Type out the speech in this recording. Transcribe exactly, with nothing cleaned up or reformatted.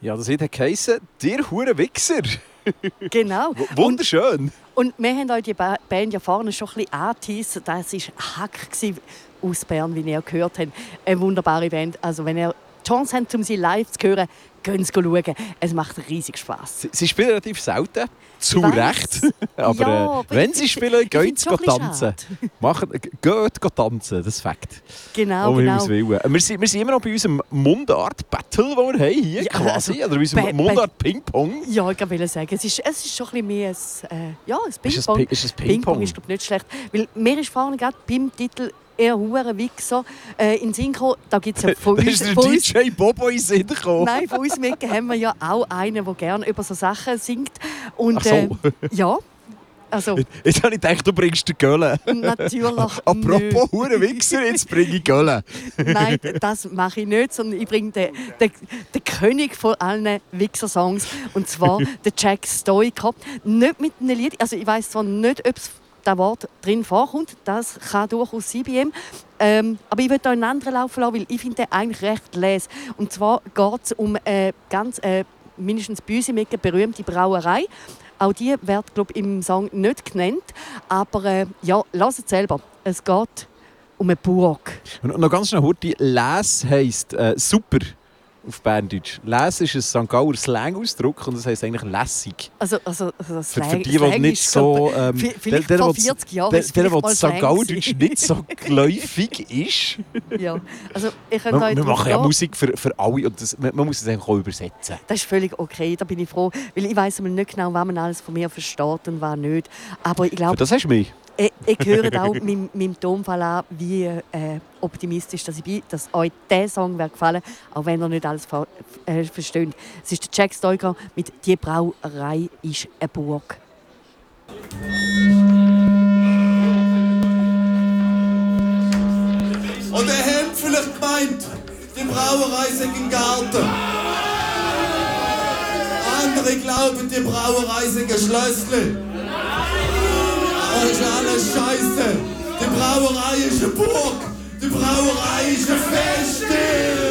Ja, das hat geheissen, «Dir hure Wichser». Genau. W- wunderschön. Und, und wir haben euch die ba- Band ja vorne schon ein bisschen angeteasert. Das war Hack aus Bern, wie ihr gehört habt. Eine wunderbare Band. Also wenn ihr die Chance habt, um sie live zu hören, gehen Sie schauen. Es macht riesig Spass. Sie, sie spielen relativ selten. Zu Ich weiss. Recht. Aber, Ja, äh, aber wenn ich sie find- spielen, ich gehen find's sie schon ein bisschen tanzen. Machen, geht go tanzen, das ist Fakt. Genau, Um genau. Himmels Willen. Wir sind, wir sind immer noch bei unserem Mundart-Battle, das wir haben hier Ja, quasi. also, Oder unserem bei- Mundart-Ping-Pong. Ja, ich wollte sagen, es ist, es ist schon ein bisschen mehr ein, äh, ja, ein Ist es Ping-Pong. Ping- ist es Ping-Pong? Ping-Pong ist, glaube ich, nicht schlecht. Weil mir ist vorhin gerade beim Titel «Er hure Wichser» äh, in Synchro, da gibt es ja von Da uns... ist der von D uns J Bobo in den Sinn gekommen. Nein, von uns Mecken haben wir ja auch einen, der gerne über so Sachen singt. Und, Ach so. äh, ja, also Jetzt habe ich gedacht, du bringst den Gölle. natürlich Apropos hure Wichser, jetzt bringe ich Gölle. nicht. Nein, das mache ich nicht, sondern ich bringe den, den, den König von allen Wichser-Songs, und zwar den Jack Stoiker. Nicht mit einem Lied, also ich weiss zwar nicht, ob das Wort drin vorkommt, das kann durchaus sein bei ihm. Ähm, aber ich würde hier einen anderen laufen lassen, weil ich finde den eigentlich recht les. Und zwar geht es um eine ganz, äh, mindestens bei uns eine berühmte Brauerei. Auch die wird, glaube ich, im Song nicht genannt. Aber äh, ja, lasst es selber. Es geht um eine Burg. Und noch ganz schnell, Hurti, «Les» heisst äh, «super» auf Berndeutsch. «Les» ist ein Sankt Gauer Slang-Ausdruck und das heisst eigentlich «lässig». Also, also, also Für, Slang, für die, die Slang nicht ist, so... glaub, Ähm, vi- vielleicht der, der, vor der, vierzig Jahren der, ist der, vielleicht der mal Sankt Slang Gauerdeutsch gewesen. nicht so geläufig ist. Ja. Also, ich Wir, könnte euch wir drauf machen ja gehen. Musik für, für alle und das, man, man muss es einfach auch übersetzen. Das ist völlig okay, da bin ich froh. Weil ich weiss nicht genau, was man alles von mir versteht und was nicht. Aber ich Für glaube, das hast du mich. ich, ich höre auch meinem, meinem Tonfall an, wie äh, optimistisch dass ich bin, dass euch dieser Song wird gefallen, auch wenn ihr nicht alles ver äh, versteht. Es ist der Jack Stoiker mit «Die Brauerei ist eine Burg». Und ihr habt vielleicht gemeint, die Brauerei sei im Garten. Andere glauben, die Brauerei sei ein Schlössli. Aber das ist alles Scheiße. Die Brauerei ist eine Burg. Die Brauerei ist ein Festung.